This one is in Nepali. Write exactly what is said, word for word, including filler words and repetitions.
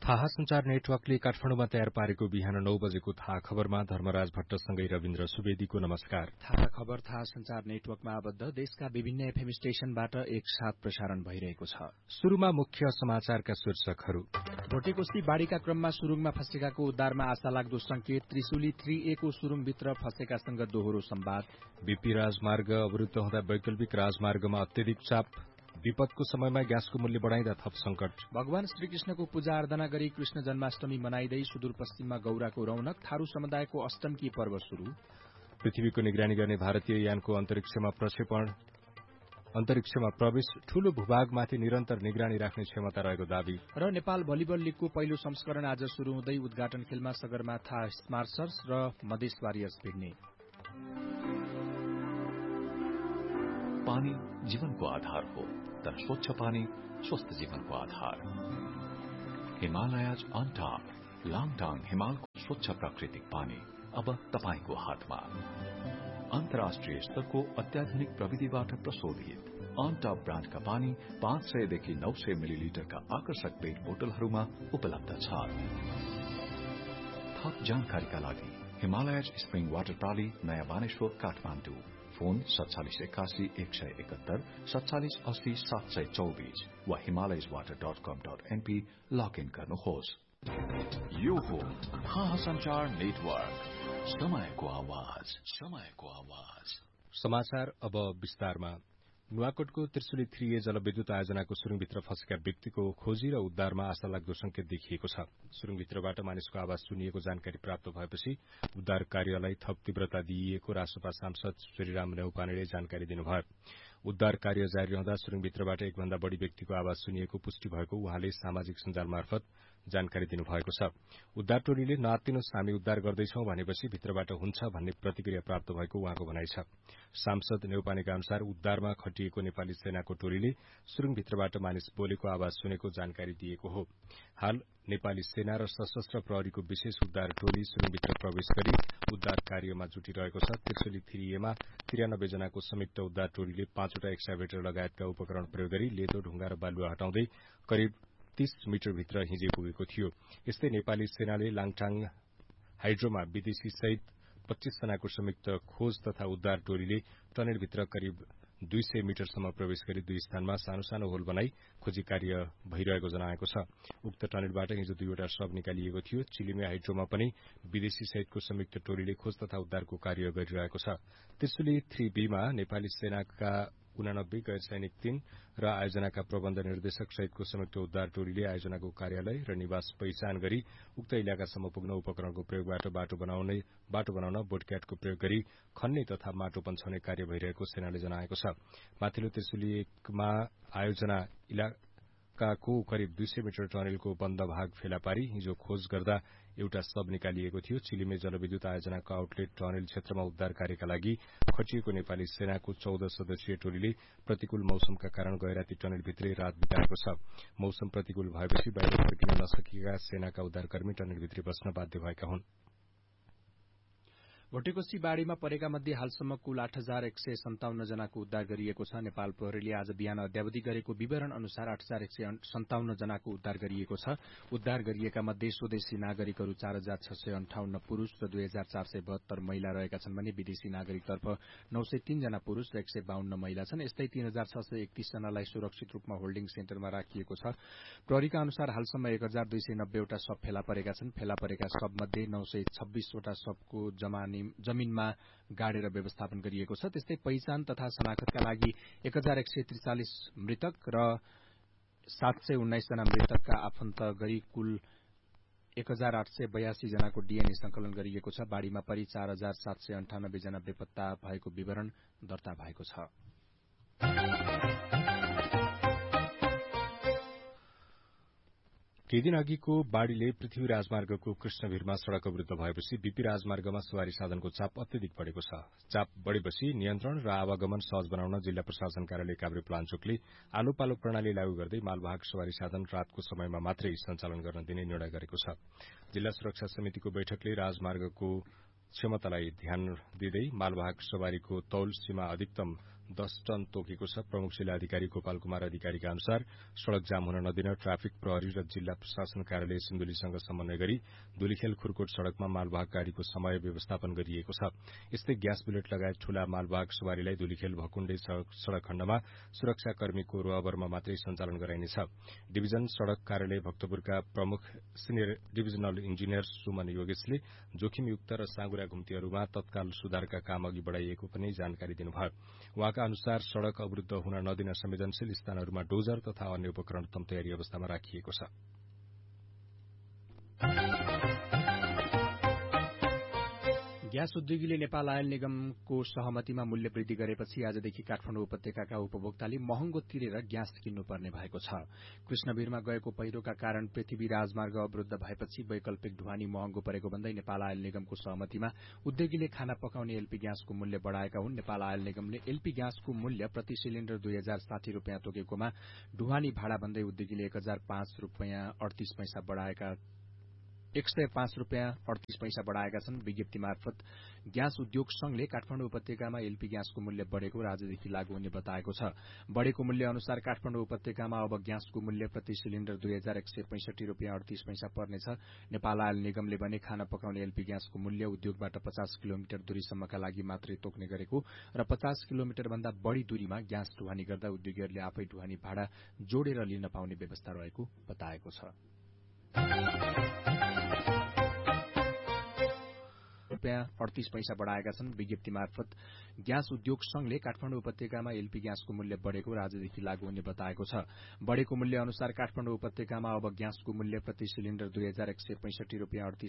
थाहा संचार नेटवर्कले काठमाडौँमा तयार पारेको बिहान नौ बजेको थाहा खबरमा धर्मराज भट्टसँगै रविन्द्र सुवेदीको नमस्कार। थाहा खबर थाहा संचार नेटवर्कमा आबद्ध देशका विभिन्न एफएम स्टेशनबाट एकसाथ प्रसारण भइरहेको छ। शुरूमा मुख्य समाचारका शीर्षकहरू। भोटेकोशी बाढ़ीका क्रममा सुरुङमा फँसेकाको उद्धारमा आशा लाग्दो संकेत। त्रिशुली थ्री ए को सुरुङभित्र फँसेकासँग दोहोरो संवाद। बीपी राजमार्ग अवरूद्ध हुँदा वैकल्पिक राजमार्गमा अत्यधिक चाप। विपदको समयमा ग्यासको मूल्य बढ़ाइँदा थप संकट। भगवान श्रीकृष्णको पूजा आराधना गरी कृष्ण जन्माष्टमी मनाइँदै सुदूरपश्चिममा गौराको रौनक। थारू समुदायको अष्टमकी पर्व शुरू। पृथ्वीको निगरानी गर्ने भारतीय यानको अन्तरिक्षमा प्रक्षेपण अन्तरिक्षमा प्रवेश। ठूलो भूभागमाथि निरन्तर निगरानी राख्ने क्षमता रहेको दावी। र नेपाल भलिबल लीगको पहिलो संस्करण आज शुरू हुँदै उद्घाटन खेलमा सगरमाथा स्मार्टर्स र मधेस वारियर्स भिड्ने। पानी जीवनको आधार हो, तर स्वच्छ पानी स्वस्थ जीवनको आधार। हिमालयज अनटॉप लाङटाङ हिमालको स्वच्छ प्राकृतिक पानी अब तपाईको हातमा। अन्तर्राष्ट्रिय स्तरको अत्याधुनिक प्रविधिबाट प्रशोधित अनटॉप ब्रान्डका पानी पाँच सयदेखि नौ सय मिलिलिटरका आकर्षक पेट बोतलहरूमा उपलब्ध छ। थप जानकारीका लागि हिमालयज स्प्रिङ वाटर प्रणाली नयाँ बानेश्वर काठमाडौँ। फोन सत्तालिस एकासी एक सय एकहत्तर सत्तालिस अस्सी सात सय चौबीस वा हिमालयज वाटर डट कम डट एनपी लगइन गर्नुहोस्। यो हो थाहा संचार नेटवर्क, समयको आवाज समयको आवाज। समाचार अब विस्तारमा। नुवाकोटको त्रिशुली थ्री ए जलविद्युत आयोजनाको सुरुङभित्र फँसेका व्यक्तिको खोजी र उद्धारमा आशा लाग्दो संकेत देखिएको छ। सुरुङभित्रबाट मानिसको आवाज सुनिएको जानकारी प्राप्त भएपछि उद्धार कार्यलाई थप तीव्रता दिइएको रासोपा सांसद श्रीराम नेउपानेले जानकारी दिनुभयो। उद्धार कार्य जारी रहँदा सुरुङभित्रबाट एकभन्दा बढ़ी व्यक्तिको आवाज सुनिएको पुष्टि भएको उहाँले सामाजिक सञ्जाल मार्फत जानकारी दिनुभएको छ। उद्धार टोलीले नआत्तिनुहोस् हामी उद्धार गर्दैछौं भनेपछि भित्रबाट हुन्छ भन्ने प्रतिक्रिया प्राप्त भएको उहाँको भनाइ छ। सांसद नेउपानेका अनुसार उद्धारमा खटिएको नेपाली सेनाको टोलीले सुरुङभित्रबाट मानिस बोलेको आवाज सुनेको जानकारी दिएको हो। हाल नेपाली सेना र सशस्त्र प्रहरीको विशेष उद्धार टोली सुरुङभित्र प्रवेश गरी उद्धार कार्यमा जुटिरहेको छ। त्रिशुली थ्री एमा त्रियानब्बे जनाको संयुक्त उद्धार टोलीले पाँचवटा एक्साभेटर लगायतका उपकरण प्रयोग गरी लेदो ढुङ्गा र बालुवा हटाउँदै करिब तीस मिटरभित्र हिजै पुगेको थियो। यस्तै नेपाली सेनाले लाङटाङ हाइड्रोमा विदेशी सहित पच्चीस जनाको संयुक्त खोज तथा उद्धार टोलीले टनेलभित्र करिब दुई सय मिटरसम्म प्रवेश गरी दुई स्थानमा सानो सानो होल बनाई खोजी कार्य भइरहेको जनाएको छ। उक्त टनेलबाट हिजो दुईवटा शव निकालिएको थियो। चिलिमे हाइड्रोमा पनि विदेशी सहितको संयुक्त टोलीले खोज तथा उद्धारको कार्य गरिरहेको छ। त्रिशुली थ्री बीमा नेपाली सेनाका उनानब्बे गैर सैनिक तीन र आयोजनाका प्रबन्ध निर्देशक सहितको संयुक्त उद्धार टोलीले आयोजनाको कार्यालय र निवास पहिचान गरी उक्त इलाकासम्म पुग्न उपकरणको प्रयोगबाट बाटो बनाउने बाटो बनाउन बोटक्याटको प्रयोग गरी खन्ने तथा माटो पन्छाउने कार्य भइरहेको सेनाले जनाएको छ। माथिल्लो त्रिशुली एकमा आयोजना इलाकाको करिब दुई सय मिटर टनेलको बन्द भाग फेला पारी हिजो खोज गर्दा एउटा शव निकालिएको थियो। चिलिमे जलविद्युत आयोजनाको आउटलेट टनेल क्षेत्रमा उद्धार कार्यका लागि खटिएको नेपाली सेनाको चौध सदस्यीय टोलीले प्रतिकूल मौसमका कारण गैराती टनेलभित्रै रात बिताएको छ। मौसम प्रतिकूल भएपछि बाहिर फर्किन नसकेका सेनाका उद्धारकर्मी टनेलभित्रै बस्न बाध्य भएका हुन्। भोटेकोशी बाढ़ीमा परेका मध्ये हालसम्म कुल आठ हजार एक सय सन्ताउन्न जनाको उद्धार गरिएको छ। नेपाल प्रहरीले आज बिहान अद्यावधि गरेको विवरण अनुसार आठ हजार एक सय सन्ताउन्न जनाको उद्धार गरिएको छ। उद्धार गरिएका मध्ये स्वदेशी नागरिकहरू चार हजार छ सय अन्ठाउन्न पुरूष र दुई हजार चार सय बहत्तर महिला रहेका छन् भने विदेशी नागरिकतर्फ नौ सय तीन जना पुरूष र एक सय बाहन्न महिला छन्। यस्तै तीन हजार छ सय एकतीस जनालाई सुरक्षित रूपमा होल्डिङ सेन्टरमा राखिएको छ। प्रहरीका अनुसार हालसम्म एक हजार दुई सय नब्बेवटा शव फेला परेका छन्। फेला परेका शवमध्ये नौ सय छब्बीसवटा शवको जमानी जमीनमा गाडेर व्यवस्थापन गरिएको छ। त्यस्तै पहिचान तथा शनाखतका लागि एक हजार एक सय त्रिचालिस मृतक र सात सय उन्नाइस जना मृतकका आफन्त गरी कुल एक हजार आठ सय बयासी जनाको डीएनए संकलन गरिएको छ। बाढ़ीमा परि चार हजार सात सय अन्ठानब्बे जना बेपत्ता भएको विवरण दर्ता भएको छ। केही दिन अघिको बाढ़ीले पृथ्वी राजमार्गको कृष्णभिरमा सड़क अवरूद्ध भएपछि बीपी राजमार्गमा सवारी साधनको चाप अत्यधिक बढ़ेको छ। चाप बढ़ेपछि नियन्त्रण र आवागमन सहज बनाउन जिल्ला प्रशासन कार्यालय काभ्रेपलाञ्चोकले आलो पालो प्रणाली लागू गर्दै मालवाहक सवारी साधन रातको समयमा मात्रै सञ्चालन गर्न दिने निर्णय गरेको छ। जिल्ला सुरक्षा समितिको बैठकले राजमार्गको क्षमतालाई ध्यान दिँदै मालवाहक सवारीको तौल सीमा अधिकतम दस टन तोकेको छ। प्रमुख जिल्ला अधिकारी गोपाल कुमार अधिकारीका अनुसार सड़क जाम हुन नदिन ट्राफिक प्रहरी र जिल्ला प्रशासन कार्यालय सिन्धुलीसँग समन्वय गरी दुलीखेल खुरकोट सड़कमा मालवाहक गाड़ीको समय व्यवस्थापन गरिएको छ। यस्तै ग्यास बुलेट लगायत ठूला मालवाहक सवारीलाई दुलीखेल भकुण्डे सड़क खण्डमा सुरक्षाकर्मीको रोअबरमा मात्रै सञ्चालन गराइनेछ। डिभिजन सड़क कार्यालय भक्तपुरका प्रमुख सिनियर डिभिजनल इन्जिनियर सुमन योगेशले जोखिमयुक्त र साँगुरा घुम्तीहरूमा तत्काल सुधारका काम अघि बढ़ाइएको पनि जानकारी दिनुभयो। उहाँका अनुसार सड़क अवरूद्ध हुन नदिन संवेदनशील स्थानहरूमा डोजर तथा अन्य उपकरण तम तयारी अवस्थामा राखिएको छ। ग्यास उद्योगीले नेपाल आयल निगमको सहमतिमा मूल्य वृद्धि गरेपछि आजदेखि काठमाडौँ उपत्यकाका उपभोक्ताले महँगो तिरेर ग्यास किन्नुपर्ने भएको छ। कृष्णवीरमा गएको पहिरोका कारण पृथ्वी राजमार्ग अवरूद्ध भएपछि वैकल्पिक ढुवानी महँगो परेको भन्दै नेपाल आयल निगमको सहमतिमा उद्योगीले खाना पकाउने एलपी ग्यासको मूल्य बढ़ाएका हुन्। नेपाल आयल निगमले एलपी ग्यासको मूल्य प्रति सिलिण्डर दुई हजार साठी रूपियाँ तोकेकोमा ढुवानी भाडा भन्दै उद्योगीले एक हजार पाँच रूपियाँ अडतीस पैसा बढ़ाएका एक सय पाँच रूपियाँ अडतीस पैसा बढ़ाएका छन्। विज्ञप्ति मार्फत ग्यास उद्योग संघले काठमाडौँ उपत्यकामा एलपी ग्यासको मूल्य बढ़ेको र आजदेखि लागू हुने बताएको छ। बढ़ेको मूल्य अनुसार काठमाडौँ उपत्यकामा अब ग्यासको मूल्य प्रति सिलिण्डर दुई हजार एक सय पैंसठी रूपियाँ अडतीस पैसा पर्नेछ। नेपाल आयल निगमले भने खाना पकाउने एलपी ग्यासको मूल्य उद्योगबाट पचास किलोमिटर दूरीसम्मका लागि मात्रै तोक्ने गरेको र पचास किलोमिटर भन्दा बढ़ी दूरीमा ग्यास ढुवानी गर्दा उद्योगीहरूले आफै ढुवानी भाडा जोडेर लिन पाउने व्यवस्था रहेको बताएको छ। रूपियाँ अडतीस पैसा बढ़ाएका छन्। विज्ञप्ति मार्फत ग्यास उद्योग संघले काठमाडौँ उपत्यकामा एलपी ग्यासको मूल्य बढ़ेको र आजदेखि लागू हुने बताएको छ। बढ़ेको मूल्य अनुसार काठमाडौँ उपत्यकामा अब ग्यासको मूल्य प्रति सिलिण्डर दुई हजार एक सय पैंसठी रूपियाँ अडतीस